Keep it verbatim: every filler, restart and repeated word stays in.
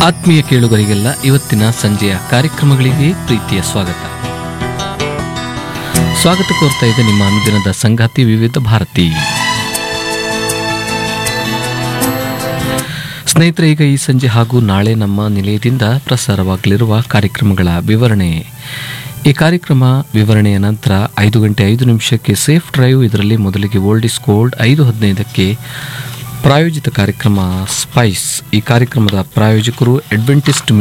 ಆತ್ಮೀಯ ಕೇಳುಗರಿಗೆಲ್ಲ ಇವತ್ತಿನ ಸಂಜೆಯ ಕಾರ್ಯಕ್ರಮಗಳಿಗೆ ಪ್ರೀತಿಯ ಸ್ವಾಗತ ಸ್ವಾಗತ ಕೋರ್ತಾ ಇದೆ ನಿಮ್ಮ ಅನುದಿನದ ಸಂಗಾತಿ ವಿವಿಧ ಭಾರತಿ. ಸ್ನೇಹಿತರೆ, ಈಗ ಈ ಸಂಜೆ ಹಾಗೂ ನಾಳೆ ನಮ್ಮ ನಿಲಯದಿಂದ ಪ್ರಸಾರವಾಗಲಿರುವ ಕಾರ್ಯಕ್ರಮಗಳ ವಿವರಣೆ. ಈ ಕಾರ್ಯಕ್ರಮ ವಿವರಣೆಯ ನಂತರ ಐದು ಗಂಟೆ ಐದು ನಿಮಿಷಕ್ಕೆ ಸೇಫ್ ಡ್ರೈವ್. ಇದರಲ್ಲಿ ಮೊದಲಿಗೆ ಓಲ್ಡ್ ಇಸ್ ಗೋಲ್ಡ್. ಐದು ಹದಿನೈದಕ್ಕೆ ಪ್ರಾಯೋಜಿತ ಕಾರ್ಯಕ್ರಮ ಸ್ಪೈಸ್. ಈ ಕಾರ್ಯಕ್ರಮದ ಪ್ರಾಯೋಜಕರು ಅಡ್ವೆಂಟಿಸ್ಟ್